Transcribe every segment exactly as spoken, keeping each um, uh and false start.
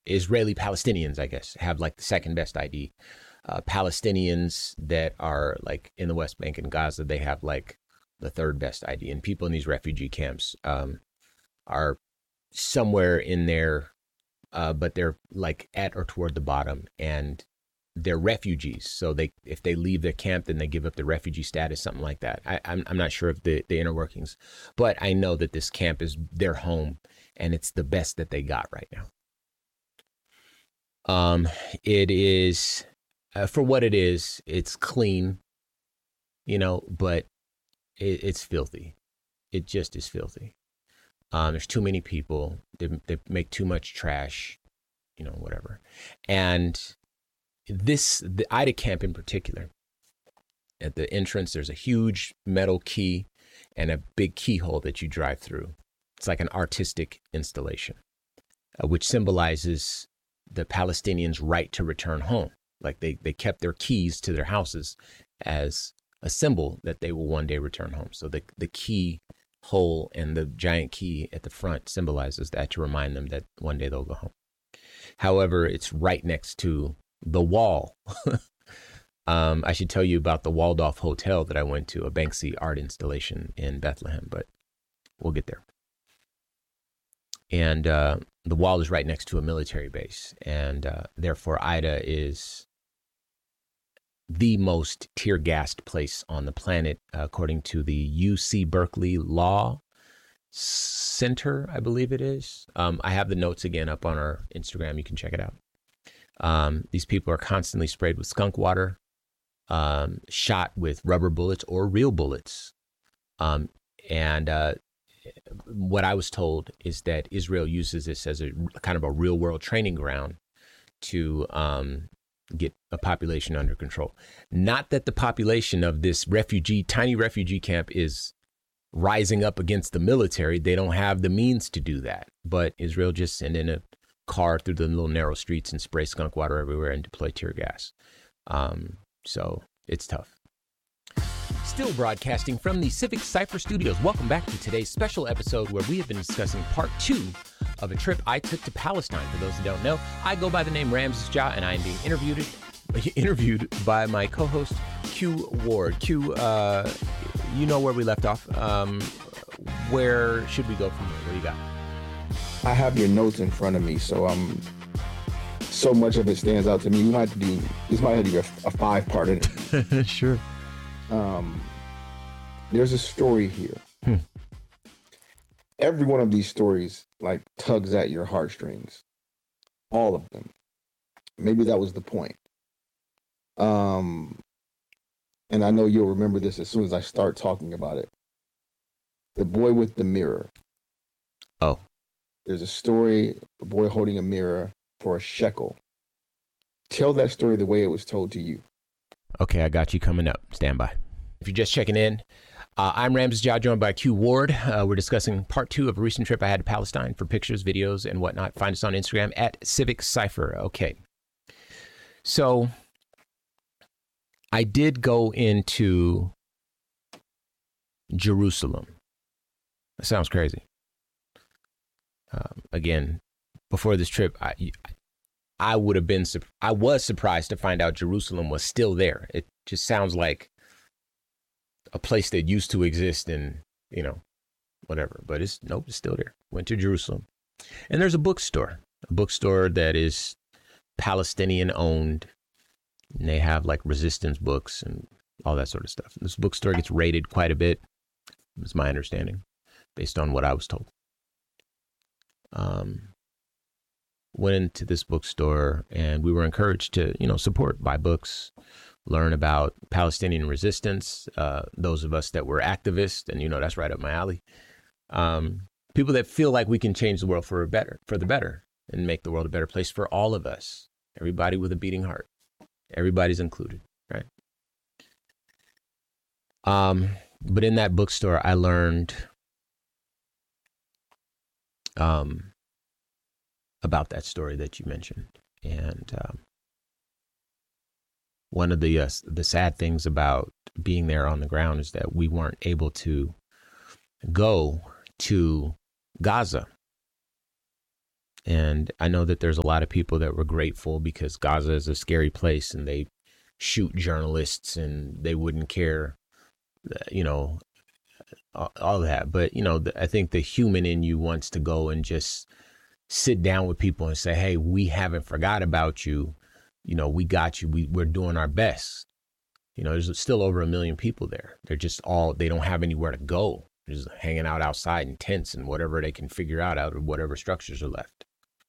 Israeli Palestinians, I guess, have like the second best I D. Uh, Palestinians that are like in the West Bank and Gaza, they have like the third best I D. And people in these refugee camps um, are somewhere in there, uh, but they're like at or toward the bottom, and they're refugees. So they, if they leave their camp, then they give up their refugee status, something like that. I, I'm, I'm not sure of the, the inner workings, but I know that this camp is their home, and it's the best that they got right now. Um, it is, uh, for what it is, it's clean, you know, but it, it's filthy. It just is filthy. Um, there's too many people. They, they make too much trash, you know, whatever. And this, the Ida camp in particular, at the entrance, there's a huge metal key and a big keyhole that you drive through. It's like an artistic installation, uh, which symbolizes the Palestinians' right to return home. Like they, they kept their keys to their houses as a symbol that they will one day return home. So the, the key hole and the giant key at the front symbolizes that, to remind them that one day they'll go home. However, it's right next to the wall. um, I should tell you about the Waldorf Hotel that I went to, a Banksy art installation in Bethlehem, but we'll get there. And uh, the wall is right next to a military base, and uh, therefore Ida is the most tear-gassed place on the planet, uh, according to the U C Berkeley Law Center, I believe it is. Um, I have the notes again up on our Instagram. You can check it out. Um, these people are constantly sprayed with skunk water, um, shot with rubber bullets or real bullets. Um, and uh, what I was told is that Israel uses this as a kind of a real world training ground to um, get a population under control. Not that the population of this refugee, tiny refugee camp is rising up against the military. They don't have the means to do that. But Israel just send in a car through the little narrow streets and spray skunk water everywhere and deploy tear gas. Um, so it's tough. Still broadcasting from the Civic Cypher Studios. Welcome back to today's special episode where we have been discussing part two of a trip I took to Palestine. For those who don't know, I go by the name Ramses Jah, and I am being interviewed interviewed by my co-host Q Ward. Q, uh, you know where we left off. Um, where should we go from here? What do you got? I have your notes in front of me, so um, so much of it stands out to me. We might have to do this. Might have to be a, a five-part interview. Sure. Um, there's a story here. Hmm. Every one of these stories like tugs at your heartstrings. All of them. Maybe that was the point. Um, and I know you'll remember this as soon as I start talking about it. The boy with the mirror. Oh. There's a story, a boy holding a mirror for a shekel. Tell that story the way it was told to you. Okay, I got you coming up. Stand by. If you're just checking in, uh, I'm Ramses Jah, joined by Q Ward. Uh, we're discussing part two of a recent trip I had to Palestine. For pictures, videos, and whatnot, find us on Instagram at Civic Cypher. Okay. So I did go into Jerusalem. That sounds crazy. Um, again, before this trip, I I would have been, I was surprised to find out Jerusalem was still there. It just sounds like a place that used to exist and, you know, whatever. But it's, nope, it's still there. Went to Jerusalem. And there's a bookstore, a bookstore that is Palestinian owned. And they have like resistance books and all that sort of stuff. This bookstore gets raided quite a bit, is my understanding, based on what I was told. Um, went into this bookstore and we were encouraged to, you know, support, buy books, learn about Palestinian resistance. Uh, those of us that were activists, and, you know, that's right up my alley. Um, people that feel like we can change the world for a better, for the better, and make the world a better place for all of us. Everybody with a beating heart. Everybody's included, right? Um, but in that bookstore, I learned um, about that story that you mentioned. And um, one of the uh, the sad things about being there on the ground is that we weren't able to go to Gaza. And I know that there's a lot of people that were grateful because Gaza is a scary place and they shoot journalists and they wouldn't care, you know, all, all that. But, you know, the, I think the human in you wants to go and just sit down with people and say, hey, we haven't forgot about you. You know, we got you. We, we're doing our best. You know, there's still over a million people there. They're just all, they don't have anywhere to go. They're just hanging out outside in tents and whatever they can figure out out of whatever structures are left.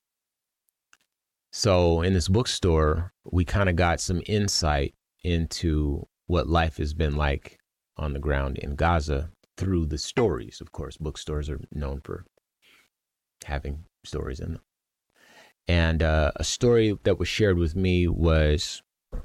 So in this bookstore, we kind of got some insight into what life has been like on the ground in Gaza through the stories. Of course, bookstores are known for having stories in them. And uh, a story that was shared with me was,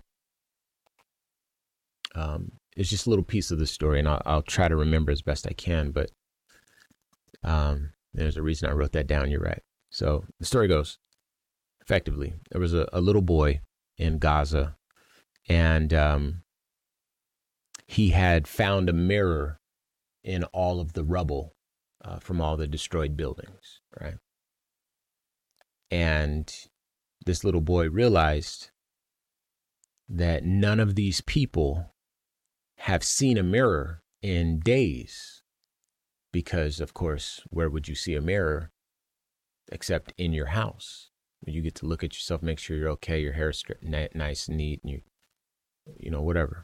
um, it's just a little piece of the story, and I'll, I'll try to remember as best I can, but um, there's a reason I wrote that down, you're right. So the story goes, effectively, there was a, a little boy in Gaza, and um, he had found a mirror in all of the rubble uh, from all the destroyed buildings, right? And this little boy realized that none of these people have seen a mirror in days, because, of course, where would you see a mirror except in your house? You get to look at yourself, make sure you're okay, your hair's nice and neat, and you, you know, whatever.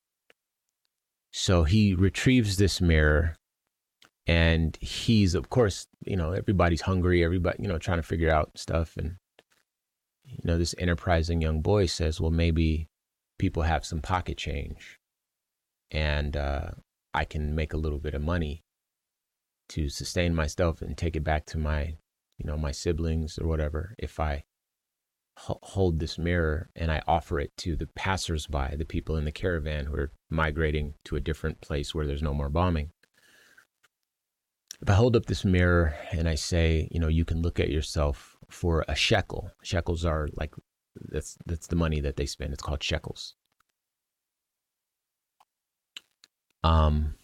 So he retrieves this mirror, and he's, of course, you know, everybody's hungry, everybody, you know, trying to figure out stuff. And, you know, this enterprising young boy says, well, maybe people have some pocket change, and uh, I can make a little bit of money to sustain myself and take it back to my, you know, my siblings or whatever, if I h- hold this mirror and I offer it to the passersby, the people in the caravan who are migrating to a different place where there's no more bombing. If I hold up this mirror and I say, you know, you can look at yourself for a shekel. Shekels are like, that's that's the money that they spend. It's called shekels. Um,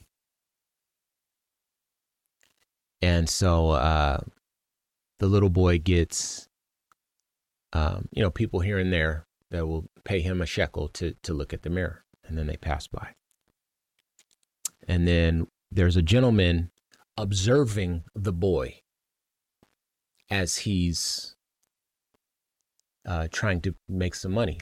and so uh, the little boy gets, um, you know, people here and there that will pay him a shekel to to look at the mirror, and then they pass by. And then there's a gentleman observing the boy as he's uh, trying to make some money.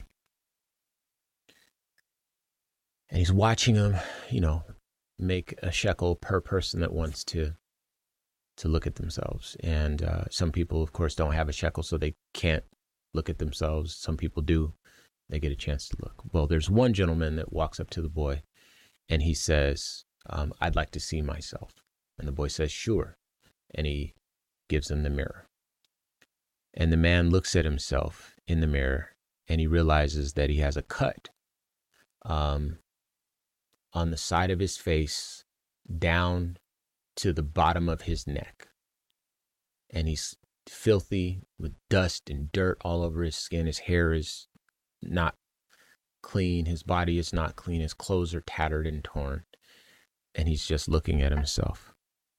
And he's watching him, you know, make a shekel per person that wants to to look at themselves. And uh, some people, of course, don't have a shekel, so they can't look at themselves. Some people do. They get a chance to look. Well, there's one gentleman that walks up to the boy, and he says, um, I'd like to see myself. And the boy says, sure. And he gives him the mirror. And the man looks at himself in the mirror, and he realizes that he has a cut um, on the side of his face down to the bottom of his neck. And he's filthy with dust and dirt all over his skin. His hair is not clean. His body is not clean. His clothes are tattered and torn. And he's just looking at himself.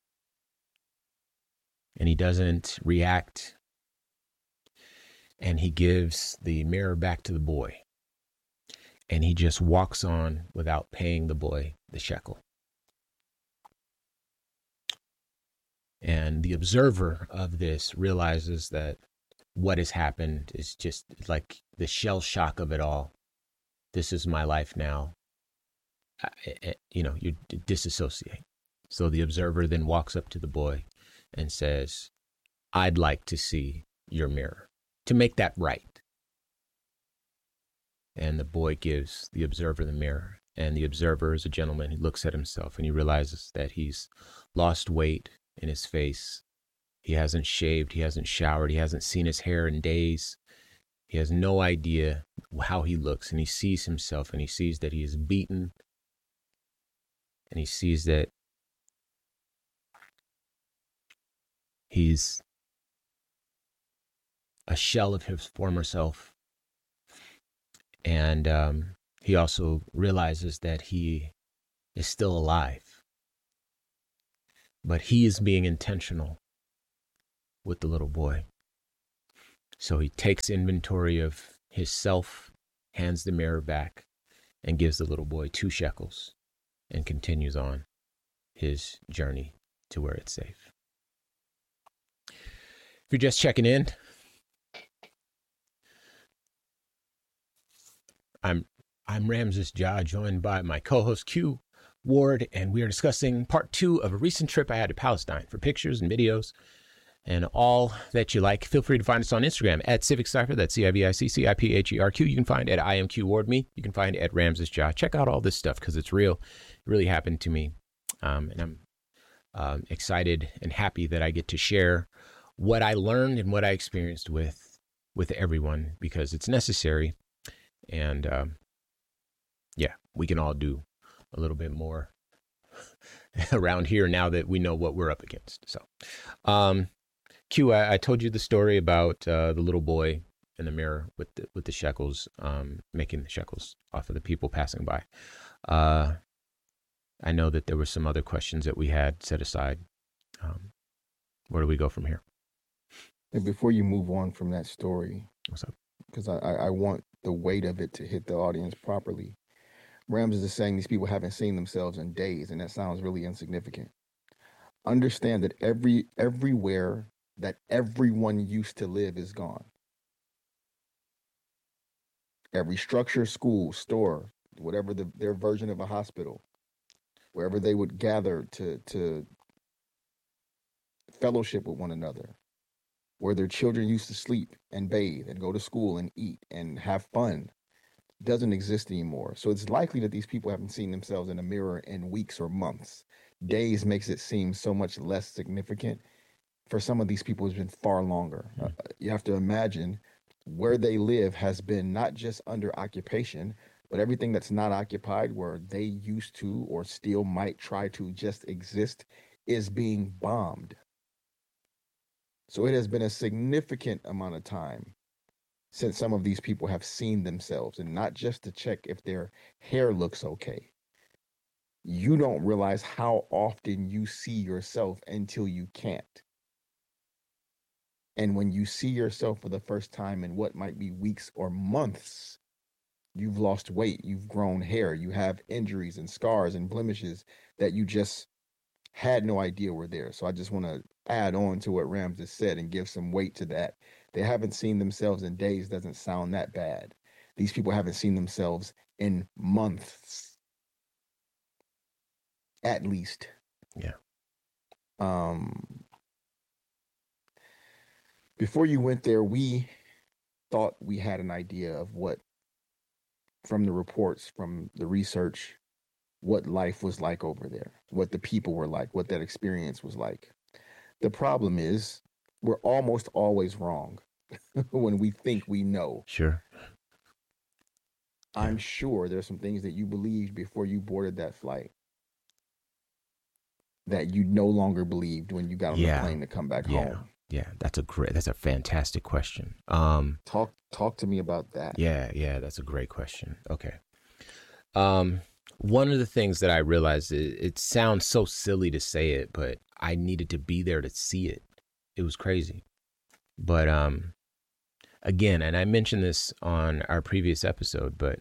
And he doesn't react. And he gives the mirror back to the boy. And he just walks on without paying the boy the shekel. And the observer of this realizes that what has happened is just like the shell shock of it all. This is my life now. I, you know, you disassociate. So the observer then walks up to the boy and says, I'd like to see your mirror to make that right. And the boy gives the observer the mirror. And the observer is a gentleman. He looks at himself and he realizes that he's lost weight in his face. He hasn't shaved. He hasn't showered. He hasn't seen his hair in days. He has no idea how he looks. And he sees himself and he sees that he is beaten. And he sees that he's a shell of his former self. And um, he also realizes that he is still alive. But he is being intentional with the little boy. So he takes inventory of his self, hands the mirror back, and gives the little boy two shekels and continues on his journey to where it's safe. If you're just checking in, I'm I'm Ramses Ja, joined by my co-host Q Ward, and we are discussing part two of a recent trip I had to Palestine. For pictures and videos and all that you like, feel free to find us on Instagram at Civic Cypher. That's C I V I C C I P H E R Q. You can find at I am Q Ward me. You can find at Ramses Ja. Check out all this stuff because it's real. It really happened to me, um, and I'm um, excited and happy that I get to share what I learned and what I experienced with with everyone because it's necessary. And um, yeah, we can all do a little bit more around here now that we know what we're up against. So, um, Q, I, I told you the story about uh, the little boy in the mirror with the, with the shekels, um, making the shekels off of the people passing by. Uh, I know that there were some other questions that we had set aside. Um, where do we go from here? And before you move on from that story, what's up? Because I, I, I want the weight of it to hit the audience properly. Ramses is saying these people haven't seen themselves in days, and that sounds really insignificant. Understand that every everywhere that everyone used to live is gone. Every structure, school, store, whatever the, their version of a hospital, wherever they would gather to to fellowship with one another, where their children used to sleep and bathe and go to school and eat and have fun, doesn't exist anymore. So it's likely that these people haven't seen themselves in a mirror in weeks or months. Days makes it seem so much less significant. For some of these people, it's been far longer. Mm. Uh, you have to imagine where they live has been not just under occupation, but everything that's not occupied, where they used to or still might try to just exist, is being bombed. So it has been a significant amount of time since some of these people have seen themselves, and not just to check if their hair looks okay. You don't realize how often you see yourself until you can't. And when you see yourself for the first time in what might be weeks or months, you've lost weight, you've grown hair, you have injuries and scars and blemishes that you just had no idea were there. So I just want to add on to what Ramses said and give some weight to that. They haven't seen themselves in days doesn't sound that bad. These people haven't seen themselves in months, at least. Yeah. Um. Before you went there, we thought we had an idea of what, from the reports, from the research, what life was like over there, what the people were like, what that experience was like. The problem is we're almost always wrong when we think we know. Sure. I'm yeah. sure there's some things that you believed before you boarded that flight that you no longer believed when you got on yeah. the plane to come back yeah. home. Yeah, that's a great, that's a fantastic question. Um, talk, talk to me about that. Yeah, yeah, that's a great question. Okay. Um, one of the things that I realized, it, it sounds so silly to say it, but I needed to be there to see it. It was crazy. But um, again, and I mentioned this on our previous episode, but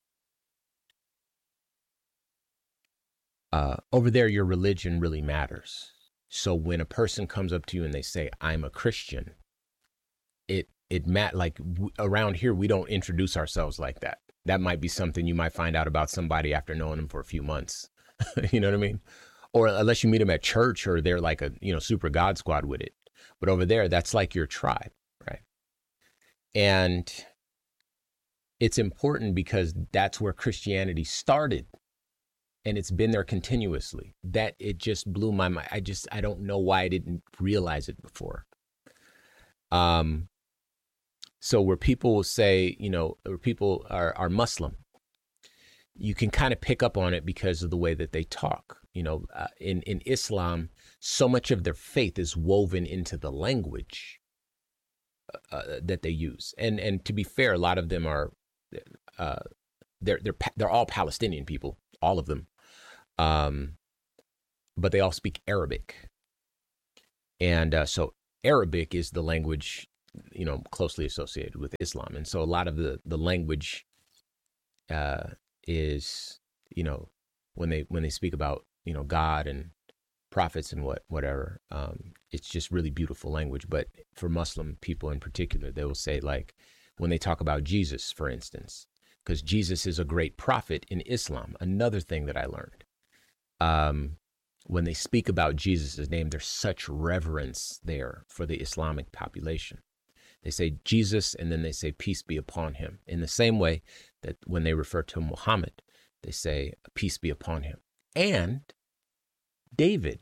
uh, over there, your religion really matters. So when a person comes up to you and they say, I'm a Christian, it, it mat like w- around here, we don't introduce ourselves like that. That might be something you might find out about somebody after knowing them for a few months. You know what I mean? Or unless you meet them at church or they're like a, you know, super God squad with it. But over there, that's like your tribe, right? And it's important because that's where Christianity started. And it's been there continuously. That it just blew my mind. I just, I don't know why I didn't realize it before. Um, so where people will say, you know, where people are, are Muslim, you can kind of pick up on it because of the way that they talk. You know, uh, in, in Islam, so much of their faith is woven into the language uh, that they use. And and to be fair, a lot of them are, uh, they're they're they're all Palestinian people, all of them. Um, but they all speak Arabic. And uh, so Arabic is the language you know, closely associated with Islam. And so a lot of the, the language uh, is, you know, when they when they speak about, you know, God and prophets and what whatever, um, it's just really beautiful language. But for Muslim people in particular, they will say, like, when they talk about Jesus, for instance, because Jesus is a great prophet in Islam. Another thing that I learned, um, when they speak about Jesus' name, there's such reverence there for the Islamic population. They say Jesus, and then they say peace be upon him, in the same way that when they refer to Muhammad, they say peace be upon him. And David,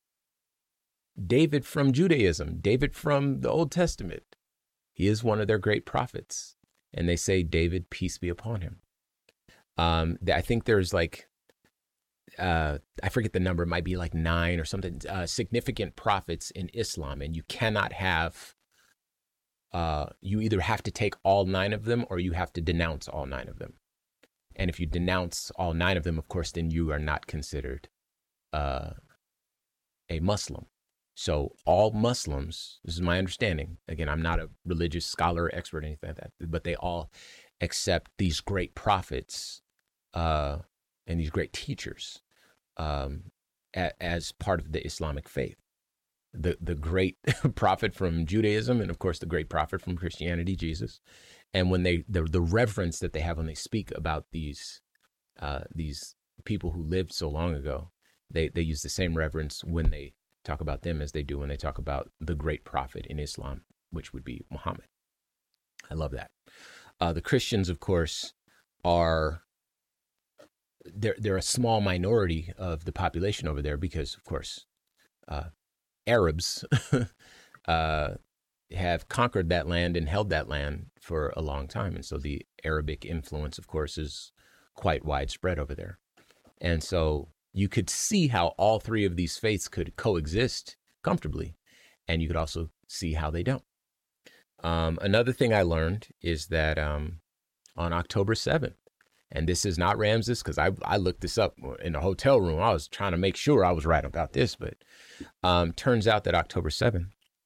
David from Judaism, David from the Old Testament, he is one of their great prophets. And they say, David, peace be upon him. Um, I think there's like, uh, I forget the number, it might be like nine or something, uh, significant prophets in Islam. And you cannot have, uh, you either have to take all nine of them or you have to denounce all nine of them. And if you denounce all nine of them, of course, then you are not considered uh, a Muslim. So all Muslims, this is my understanding, again, I'm not a religious scholar or expert or anything like that, but they all accept these great prophets uh, and these great teachers um, a, as part of the Islamic faith. The the great prophet from Judaism and, of course, the great prophet from Christianity, Jesus. And when they, the, the reverence that they have when they speak about these uh, these people who lived so long ago, they, they use the same reverence when they talk about them as they do when they talk about the great prophet in Islam, which would be Muhammad. I love that. Uh, the Christians, of course, are, they're, they're a small minority of the population over there because, of course, uh, Arabs uh, have conquered that land and held that land for a long time. And so the Arabic influence, of course, is quite widespread over there. And so you could see how all three of these faiths could coexist comfortably. And you could also see how they don't. Um, another thing I learned is that um, on October seventh, and this is not Ramses, because I, I looked this up in the hotel room. I was trying to make sure I was right about this, but um, turns out that October seventh,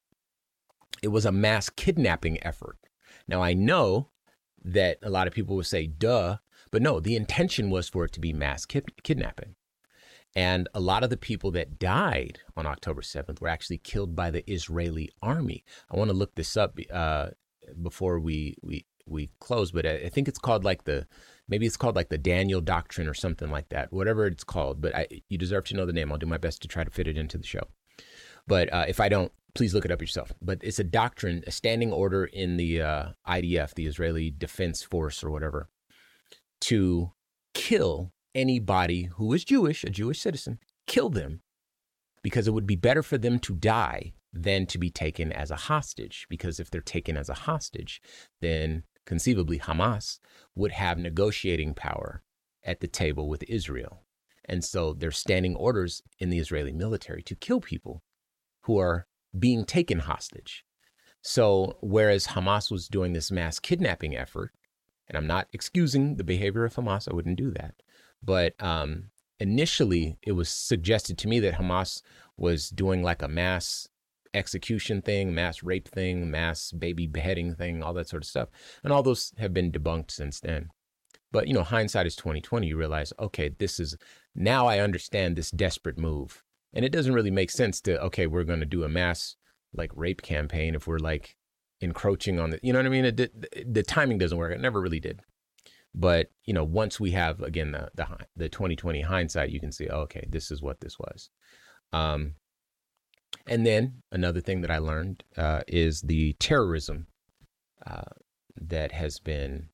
it was a mass kidnapping effort. Now, I know that a lot of people would say, duh, but no, the intention was for it to be mass kid- kidnapping. And a lot of the people that died on October seventh were actually killed by the Israeli army. I want to look this up uh, before we, we, we close, but I, I think it's called like the, maybe it's called like the Daniel Doctrine or something like that, whatever it's called. But I, you deserve to know the name. I'll do my best to try to fit it into the show. But uh, if I don't, please look it up yourself. But it's a doctrine, a standing order in the uh, I D F, the Israeli Defense Force or whatever, to kill anybody who is Jewish, a Jewish citizen, kill them, because it would be better for them to die than to be taken as a hostage. Because if they're taken as a hostage, then conceivably Hamas would have negotiating power at the table with Israel. And so there's standing orders in the Israeli military to kill people who are being taken hostage. So whereas Hamas was doing this mass kidnapping effort, and I'm not excusing the behavior of Hamas, I wouldn't do that. But um, initially, it was suggested to me that Hamas was doing like a mass execution thing, mass rape thing, mass baby beheading thing, all that sort of stuff. And all those have been debunked since then. But, you know, hindsight is twenty twenty. You realize, okay, this is, now I understand this desperate move. And it doesn't really make sense to, okay, we're going to do a mass like rape campaign if we're like encroaching on the, you know what I mean? It did, the timing doesn't work. It never really did. But, you know, once we have, again, the the, the twenty twenty hindsight, you can see, oh, okay, this is what this was. Um, and then another thing that I learned uh, is the terrorism uh, that has been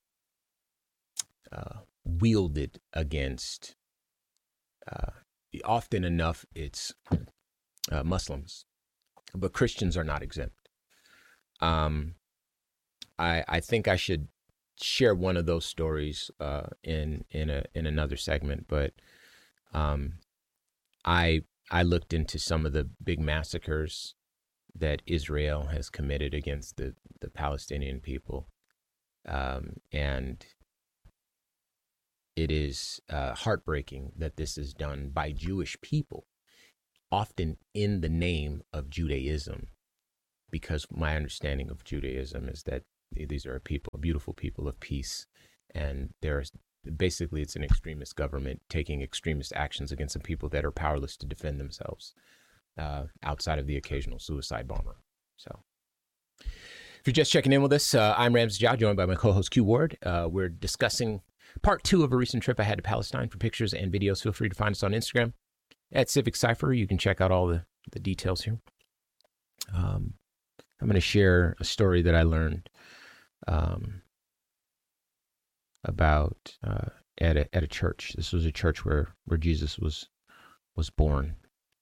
uh, wielded against, uh, often enough, it's uh, Muslims, but Christians are not exempt. Um, I I think I should share one of those stories uh, in in a in another segment, but um, I I looked into some of the big massacres that Israel has committed against the the Palestinian people, um, and it is uh, heartbreaking that this is done by Jewish people, often in the name of Judaism, because my understanding of Judaism is that these are a people, a beautiful people of peace, and there's basically it's an extremist government taking extremist actions against some people that are powerless to defend themselves, uh, outside of the occasional suicide bomber. So, if you're just checking in with us, uh, I'm Ramses Jao, joined by my co-host Q Ward. Uh, we're discussing part two of a recent trip I had to Palestine. For pictures and videos, feel free to find us on Instagram at Civic Cypher. You can check out all the, the details here. Um, I'm going to share a story that I learned um, about uh, at a at a church. This was a church where where Jesus was was born.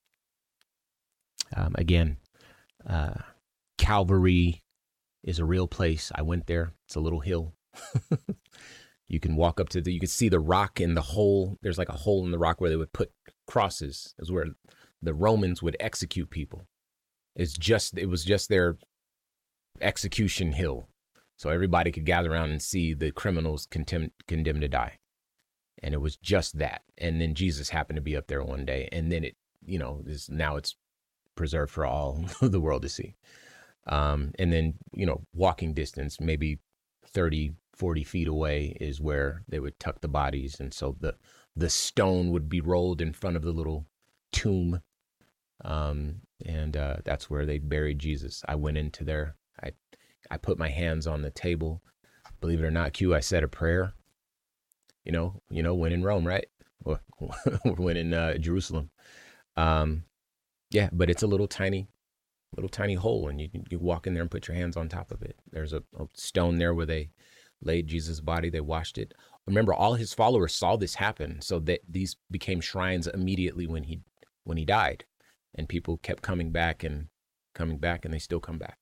Um, again, uh, Calvary is a real place. I went there. It's a little hill. You can walk up to the, you can see the rock in the hole. There's like a hole in the rock where they would put crosses. Is where the Romans would execute people. It's just, it was just their execution hill. So everybody could gather around and see the criminals condemned, condemned to die. And it was just that. And then Jesus happened to be up there one day. And then it, you know, this, now it's preserved for all the world to see. Um, and then, you know, walking distance, maybe thirty, forty feet away is where they would tuck the bodies. And so the, the stone would be rolled in front of the little tomb. Um, and, uh, that's where they buried Jesus. I went into there. I, I put my hands on the table. Believe it or not, Q, I said a prayer, you know, you know, when in Rome, right? Or when in, uh, Jerusalem. Um, yeah, but it's a little tiny, little tiny hole, and you you walk in there and put your hands on top of it. There's a, a stone there where they laid Jesus' body. They washed it. Remember, all his followers saw this happen, so that these became shrines immediately when he when he died, and people kept coming back and coming back, and they still come back.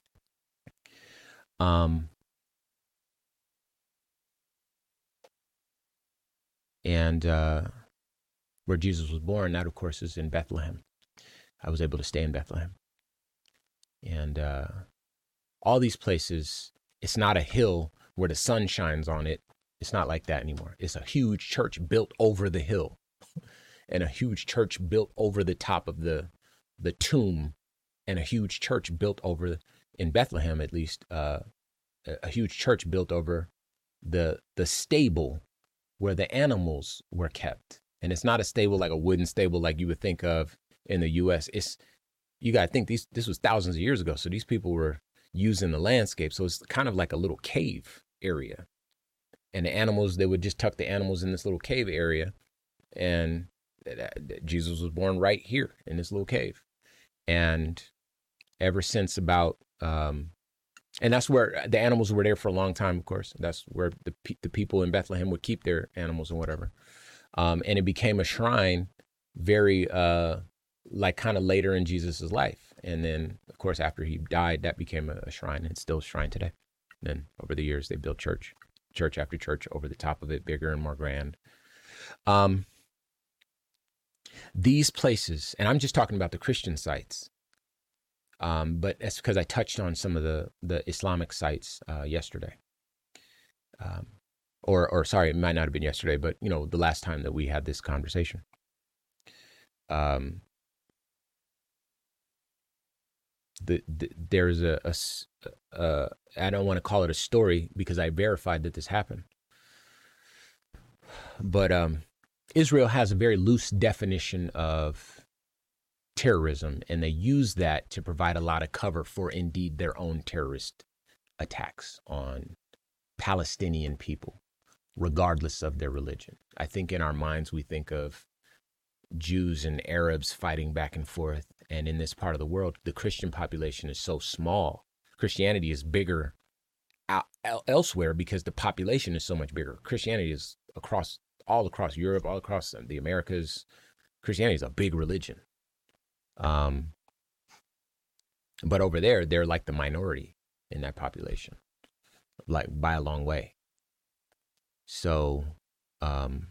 Um, and uh, where Jesus was born, that of course is in Bethlehem. I was able to stay in Bethlehem. And uh, all these places, it's not a hill where the sun shines on it. It's not like that anymore. It's a huge church built over the hill, and a huge church built over the top of the the tomb, and a huge church built over, in Bethlehem at least, uh, a huge church built over the the stable where the animals were kept. And it's not a stable like a wooden stable like you would think of in the U S. It's, you got to think these, this was thousands of years ago. So these people were using the landscape. So it's kind of like a little cave area. And the animals, they would just tuck the animals in this little cave area. And Jesus was born right here in this little cave. And ever since about, um, and that's where the animals were there for a long time, of course. That's where the the people in Bethlehem would keep their animals and whatever. Um, and it became a shrine very, uh, like kind of later in Jesus's life. And then, of course, after he died, that became a, a shrine, and it's still a shrine today. And then over the years, they built church, church after church over the top of it, bigger and more grand. Um, these places, and I'm just talking about the Christian sites, um, but that's because I touched on some of the, the Islamic sites uh, yesterday. Um, or, or sorry, it might not have been yesterday, but, you know, the last time that we had this conversation. Um, The, the, there's a, a, a, I don't want to call it a story because I verified that this happened. But um, Israel has a very loose definition of terrorism, and they use that to provide a lot of cover for indeed their own terrorist attacks on Palestinian people, regardless of their religion. I think in our minds, we think of Jews and Arabs fighting back and forth. And in this part of the world, the Christian population is so small. Christianity is bigger out, elsewhere because the population is so much bigger. Christianity is across, all across Europe, all across the Americas. Christianity is a big religion. Um, but over there, they're like the minority in that population, like by a long way. So, um,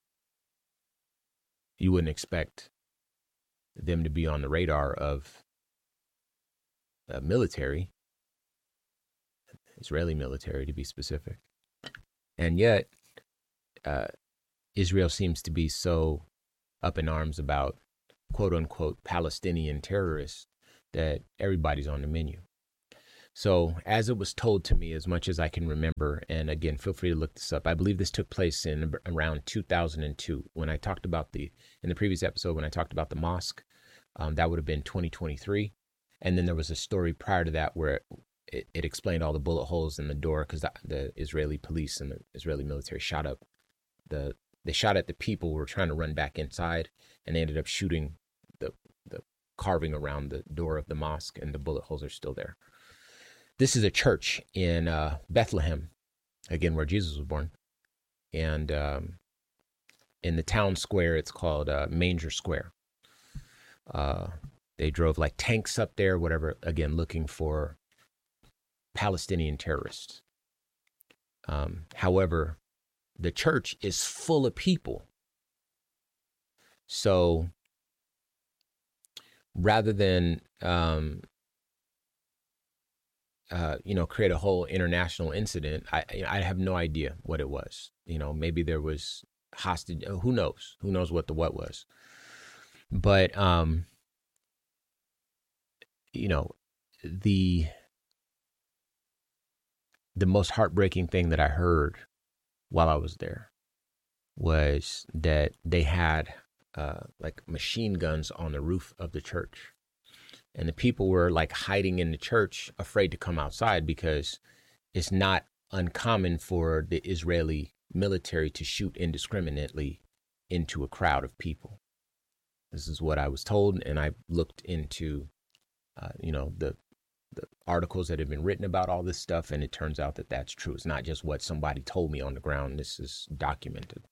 you wouldn't expect them to be on the radar of uh, military, Israeli military to be specific. And yet, uh, Israel seems to be so up in arms about quote unquote Palestinian terrorists that everybody's on the menu. So as it was told to me, as much as I can remember, and again, feel free to look this up. I believe this took place in around two thousand two. When I talked about the, in the previous episode, when I talked about the mosque, um, that would have been twenty twenty-three. And then there was a story prior to that where it, it explained all the bullet holes in the door because the, the Israeli police and the Israeli military shot up the, they shot at the people who were trying to run back inside, and they ended up shooting the, the carving around the door of the mosque, and the bullet holes are still there. This is a church in uh, Bethlehem, again, where Jesus was born. And um, in the town square, it's called uh, Manger Square. Uh, they drove like tanks up there, whatever, again, looking for Palestinian terrorists. Um, however, the church is full of people. So rather than... Um, Uh, you know, create a whole international incident, I I have no idea what it was. You know, maybe there was hostage. Who knows? Who knows what the what was? But um, you know, the the most heartbreaking thing that I heard while I was there was that they had uh, like machine guns on the roof of the church. And the people were like hiding in the church, afraid to come outside because it's not uncommon for the Israeli military to shoot indiscriminately into a crowd of people. This is what I was told, and I looked into, uh, you know, the the articles that have been written about all this stuff, and it turns out that that's true. It's not just what somebody told me on the ground. This is documented.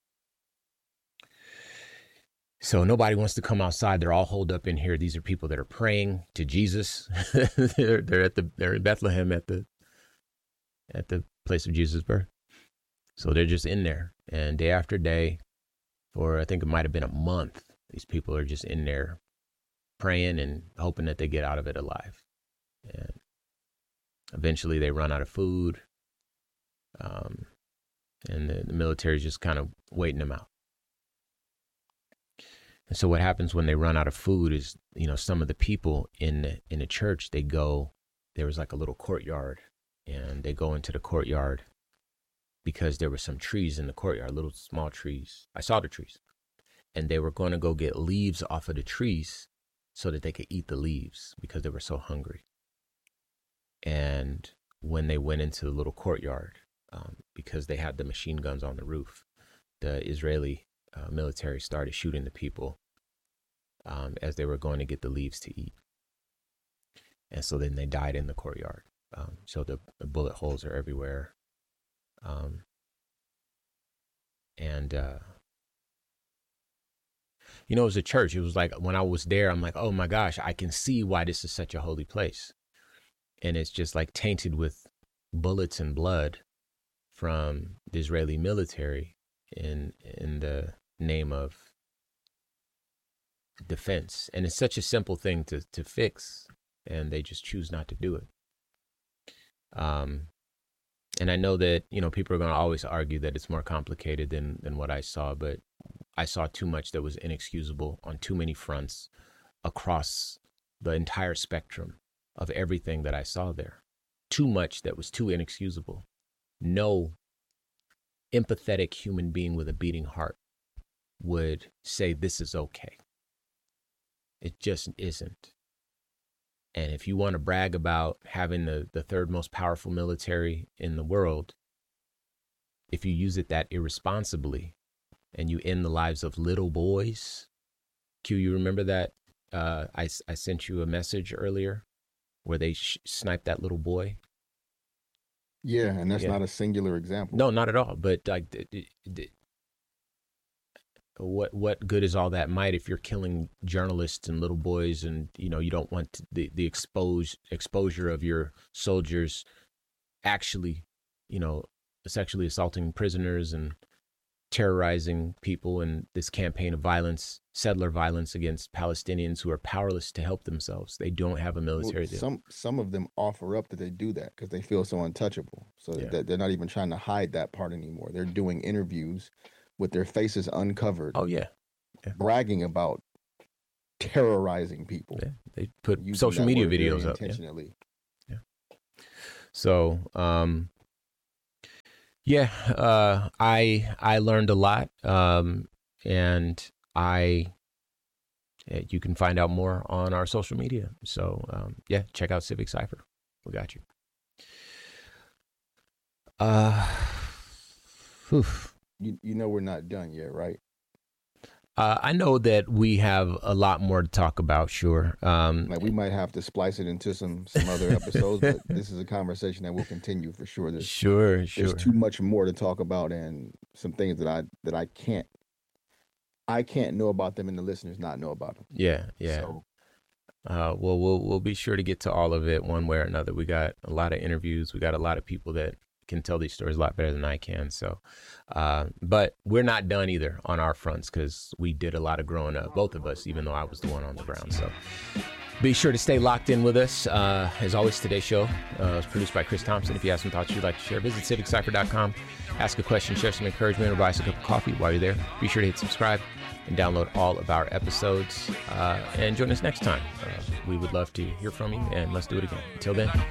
So nobody wants to come outside. They're all holed up in here. These are people that are praying to Jesus. they're, they're at the they're in Bethlehem at the at the place of Jesus' birth. So they're just in there, and day after day, for I think it might have been a month, these people are just in there praying and hoping that they get out of it alive. And eventually, they run out of food, um, and the, the military is just kind of waiting them out. And so what happens when they run out of food is, you know, some of the people in the, in the church, they go, there was like a little courtyard, and they go into the courtyard because there were some trees in the courtyard, little small trees. I saw the trees, and they were going to go get leaves off of the trees so that they could eat the leaves because they were so hungry. And when they went into the little courtyard, um, because they had the machine guns on the roof, the Israeli uh, military started shooting the people um, as they were going to get the leaves to eat. And so then they died in the courtyard. Um, so the, the bullet holes are everywhere. Um, and, uh, you know, it was a church. It was like when I was there, I'm like, oh my gosh, I can see why this is such a holy place. And it's just like tainted with bullets and blood from the Israeli military in in the name of defense. And it's such a simple thing to to fix, and they just choose not to do it. Um, and I know that, you know, people are going to always argue that it's more complicated than than what I saw, but I saw too much that was inexcusable on too many fronts across the entire spectrum of everything that I saw there. Too much that was too inexcusable. No empathetic human being with a beating heart would say this is okay. It just isn't. And if you want to brag about having the, the third most powerful military in the world, if you use it that irresponsibly and you end the lives of little boys, Q, you remember that? Uh, I, I sent you a message earlier where they sh- sniped that little boy. Yeah, and that's Yeah. not a singular example. No, not at all. But like, th- th- th- what what good is all that might if you're killing journalists and little boys, and you know you don't want to, the the expose exposure of your soldiers actually, you know, sexually assaulting prisoners and terrorizing people in this campaign of violence, settler violence against Palestinians who are powerless to help themselves. They don't have a military. Well, some some of them offer up that they do that because they feel so untouchable. So Yeah. that they're not even trying to hide that part anymore. They're doing interviews with their faces uncovered, Oh yeah, bragging about terrorizing people. Yeah, they put Using social that media word very videos up. Yeah. intentionally. Yeah. So, um, yeah, uh, I I learned a lot, um, and I yeah, you can find out more on our social media. So, um, yeah, check out Civic Cypher. We got you. Uh, oof. You you know we're not done yet, right? Uh, I know that we have a lot more to talk about, sure. Um, Like we might have to splice it into some some other episodes, but this is a conversation that will continue for sure. There's, sure, sure. there's too much more to talk about, and some things that I that I can't I can't know about them, and the listeners not know about them. Yeah, yeah. So, uh, well, we'll we'll be sure to get to all of it one way or another. We got a lot of interviews. We got a lot of people that can tell these stories a lot better than I can. So, uh, but we're not done either on our fronts because we did a lot of growing up, both of us, even though I was the one on the ground. So be sure to stay locked in with us. Uh, as always, today's show uh, is produced by Chris Thompson. If you have some thoughts you'd like to share, visit civic cypher dot com, ask a question, share some encouragement, or buy us a cup of coffee while you're there. Be sure to hit subscribe and download all of our episodes. Uh, and join us next time. Uh, we would love to hear from you, and let's do it again. Until then,